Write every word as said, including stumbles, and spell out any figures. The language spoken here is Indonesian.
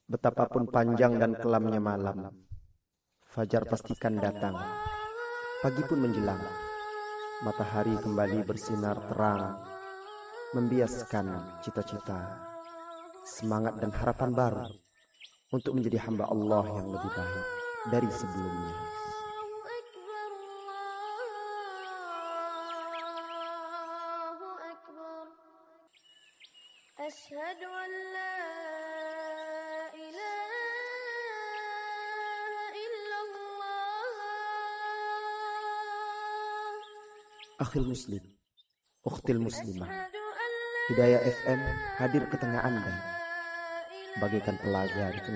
Betapapun panjang dan kelamnya malam, fajar pastikan datang. Pagi pun menjelang, matahari kembali bersinar terang, membiaskan cita-cita, semangat dan harapan baru untuk menjadi hamba Allah yang lebih baik dari sebelumnya. Asyhadu an la ilaha illallah. Akhil Muslim, Ukhtil Muslimah, Hidayah F M hadir ke tengah Anda bagaikan pelajar